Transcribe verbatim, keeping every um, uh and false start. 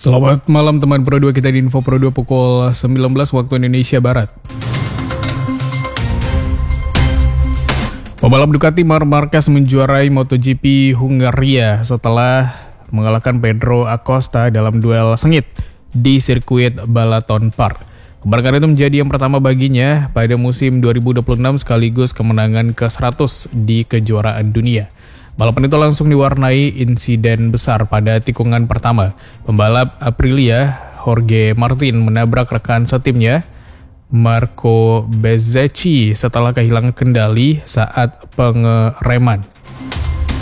Selamat malam teman Pro dua, kita di Info Pro dua pukul sembilan belas waktu Indonesia Barat. Pembalap Ducati Marc Marquez menjuarai MotoGP Hungaria setelah mengalahkan Pedro Acosta dalam duel sengit di sirkuit Balaton Park. Kemenangan itu menjadi yang pertama baginya pada musim dua ribu dua puluh enam sekaligus kemenangan ke seratus di kejuaraan dunia. Balapan itu langsung diwarnai insiden besar pada tikungan pertama. Pembalap Aprilia, Jorge Martin, menabrak rekan setimnya, Marco Bezzecchi, setelah kehilangan kendali saat pengereman.